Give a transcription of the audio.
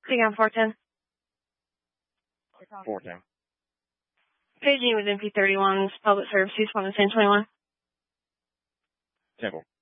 Take on 410. 410. Paging with MP31's public service, 21 1021. Temple.